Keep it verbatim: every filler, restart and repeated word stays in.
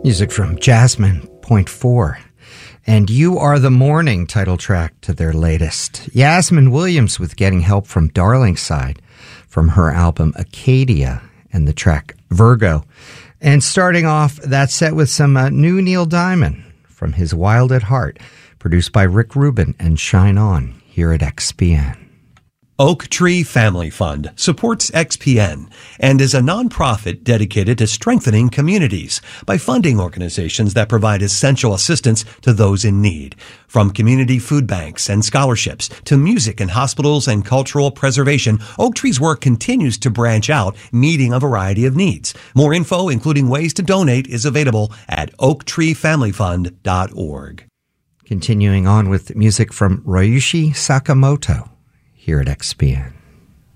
Music from Jasmine Point Four. And You Are the Morning, title track to their latest. Yasmin Williams with Getting Help from Darlingside from her album Acadia and the track Virgo. And starting off that set with some uh, new Neil Diamond from his Wild at Heart, produced by Rick Rubin and Shine On here at X P N. Oak Tree Family Fund supports X P N and is a nonprofit dedicated to strengthening communities by funding organizations that provide essential assistance to those in need. From community food banks and scholarships to music in hospitals and cultural preservation, Oak Tree's work continues to branch out, meeting a variety of needs. More info, including ways to donate, is available at oak tree family fund dot org. Continuing on with music from Ryuichi Sakamoto here at X P N.